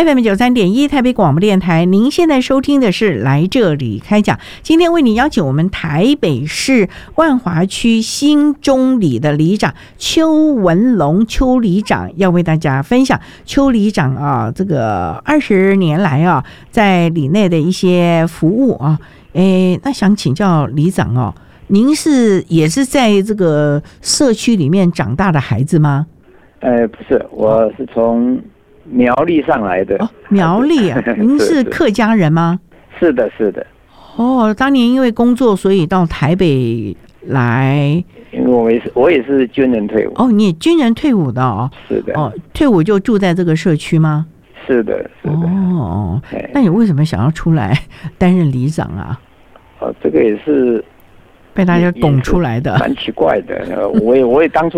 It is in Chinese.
FM93.1台北广播电台，您现在收听的是来这里开讲。今天为你邀请我们台北市万华区新中里的里长邱文龙邱里长，要为大家分享邱里长啊这个20年来啊在里内的一些服务啊。那想请教里长哦，您也是在这个社区里面长大的孩子吗？ 不是，我是从苗栗上来的。 苗栗啊，您是客家人吗？ 是的，是的。 当年因为工作，所以到台北来。 因为我也是军人退伍。 你也军人退伍的哦。 是的。 退伍就住在这个社区吗？ 是的，是的。 那你为什么想要出来担任里长啊？ 这个也是被大家拱出来的， 蛮奇怪的。我也当初